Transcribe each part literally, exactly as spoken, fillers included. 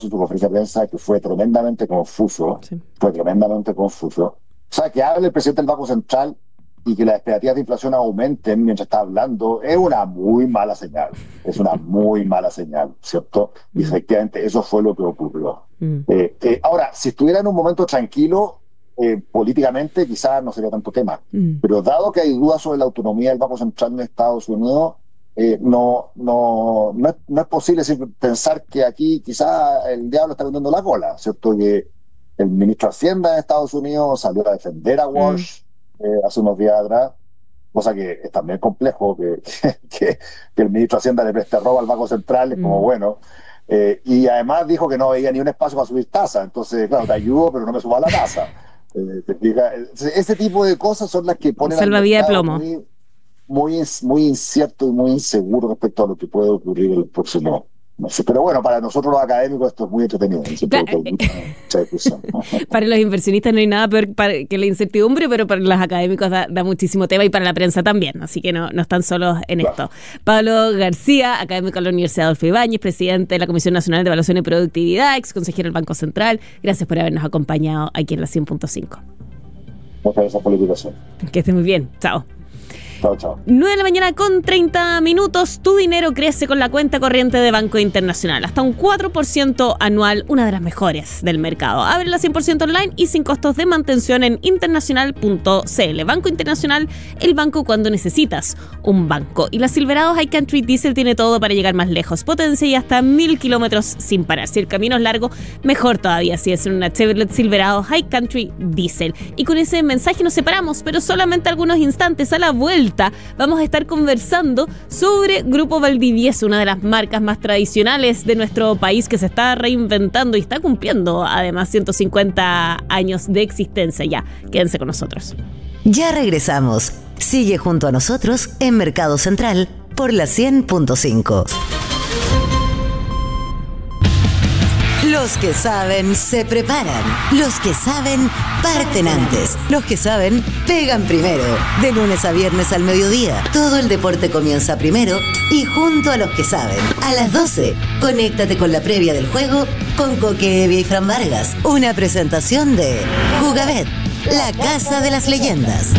su conferencia de prensa, que fue tremendamente confuso, sí. fue tremendamente confuso. O sea, que hable el presidente del Banco Central y que las expectativas de inflación aumenten mientras está hablando, es una muy mala señal, es una muy mala señal, ¿cierto? Y efectivamente eso fue lo que ocurrió. Mm. Eh, eh, ahora, si estuviera en un momento tranquilo, eh, políticamente quizás no sería tanto tema, mm. pero dado que hay dudas sobre la autonomía del Banco Central de Estados Unidos, eh, no, no, no, es, no es posible pensar que aquí quizás el diablo está vendiendo la cola, ¿cierto? Que el ministro de Hacienda de Estados Unidos salió a defender a Walsh, mm. Eh, hace unos días atrás, cosa que es también complejo que, que, que el ministro de Hacienda le preste robo al Banco Central, es mm. como bueno, eh, y además dijo que no veía ni un espacio para subir tasa, entonces claro, te ayudo pero no me suba la tasa. Eh, te fija, ese tipo de cosas son las que ponen al mercado muy, muy, muy incierto y muy inseguro respecto a lo que puede ocurrir el próximo. No sé, pero bueno, para nosotros los académicos esto es muy entretenido. Claro. Mucha, mucha ¿no? Para los inversionistas no hay nada peor que la incertidumbre, pero para los académicos da, da muchísimo tema y para la prensa también, así que no, no están solos en claro. esto. Pablo García, académico de la Universidad Adolfo Ibáñez, presidente de la Comisión Nacional de Evaluación y Productividad, ex consejero del Banco Central, gracias por habernos acompañado aquí en la cien punto cinco. Muchas gracias por la invitación. Que estés muy bien, chao. Chao, chao. nueve de la mañana con treinta minutos. Tu dinero crece con la cuenta corriente de Banco Internacional. Hasta un cuatro por ciento anual, una de las mejores del mercado. Ábrela cien por ciento online y sin costos de mantención en internacional punto c l. Banco Internacional, el banco cuando necesitas un banco. Y la Silverado High Country Diesel tiene todo para llegar más lejos. Potencia y hasta mil kilómetros sin parar. Si el camino es largo, mejor todavía si es una Chevrolet Silverado High Country Diesel. Y con ese mensaje nos separamos, pero solamente algunos instantes. A la vuelta vamos a estar conversando sobre Grupo Valdivieso, una de las marcas más tradicionales de nuestro país que se está reinventando y está cumpliendo además ciento cincuenta años de existencia ya. Quédense con nosotros. Ya regresamos. Sigue junto a nosotros en Mercado Central por la cien punto cinco. Los que saben se preparan. Los que saben parten antes. Los que saben pegan primero. De lunes a viernes al mediodía. Todo el deporte comienza primero y junto a los que saben. A las doce, conéctate con la previa del juego con Coque Evia y Fran Vargas. Una presentación de Jugabet, la casa de las leyendas.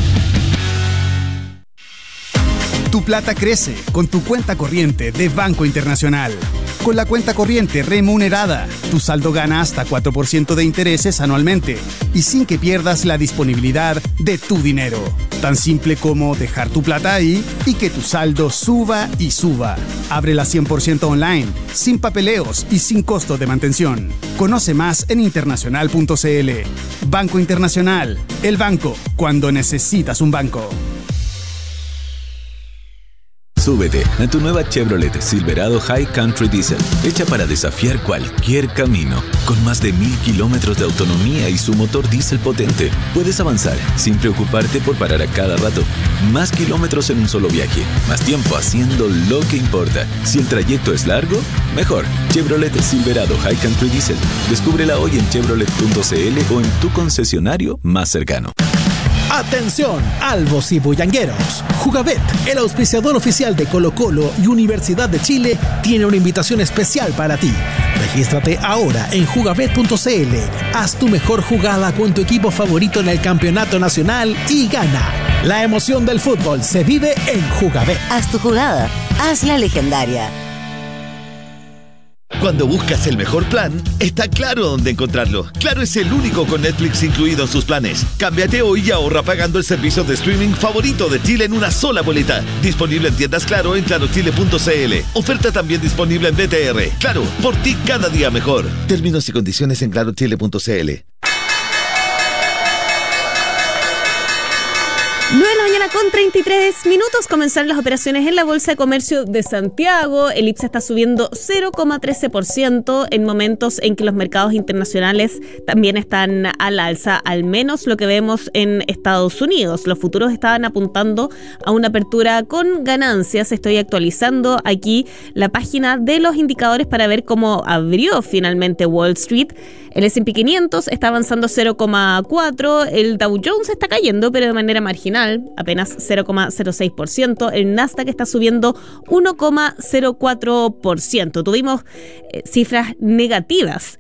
Tu plata crece con tu cuenta corriente de Banco Internacional. Con la cuenta corriente remunerada, tu saldo gana hasta cuatro por ciento de intereses anualmente y sin que pierdas la disponibilidad de tu dinero. Tan simple como dejar tu plata ahí y que tu saldo suba y suba. Ábrela cien por ciento online, sin papeleos y sin costo de mantención. Conoce más en internacional punto c l. Banco Internacional, el banco cuando necesitas un banco. Súbete a tu nueva Chevrolet Silverado High Country Diesel, hecha para desafiar cualquier camino. Con más de mil kilómetros de autonomía y su motor diésel potente, puedes avanzar sin preocuparte por parar a cada rato. Más kilómetros en un solo viaje, más tiempo haciendo lo que importa. Si el trayecto es largo, mejor. Chevrolet Silverado High Country Diesel. Descúbrela hoy en chevrolet punto c l o en tu concesionario más cercano. Atención, albos y bullangueros. Jugabet, el auspiciador oficial de Colo-Colo y Universidad de Chile, tiene una invitación especial para ti. Regístrate ahora en jugabet punto c l. Haz tu mejor jugada con tu equipo favorito en el campeonato nacional y gana. La emoción del fútbol se vive en Jugabet. Haz tu jugada, hazla legendaria. Cuando buscas el mejor plan, está Claro dónde encontrarlo. Claro es el único con Netflix incluido en sus planes. Cámbiate hoy y ahorra pagando el servicio de streaming favorito de Chile en una sola boleta. Disponible en tiendas Claro en claro chile punto c l. Oferta también disponible en B T R. Claro, por ti cada día mejor. Términos y condiciones en claro chile punto c l. nueve de la mañana con treinta y tres minutos. Comenzaron las operaciones en la Bolsa de Comercio de Santiago. El I P S A está subiendo cero coma trece por ciento en momentos en que los mercados internacionales también están al alza, al menos lo que vemos en Estados Unidos. Los futuros estaban apuntando a una apertura con ganancias. Estoy actualizando aquí la página de los indicadores para ver cómo abrió finalmente Wall Street. El ese and pe quinientos está avanzando cero coma cuatro, el Dow Jones está cayendo, pero de manera marginal, Internacional apenas cero coma cero seis por ciento, el Nasdaq está subiendo uno coma cero cuatro por ciento. Tuvimos eh, cifras negativas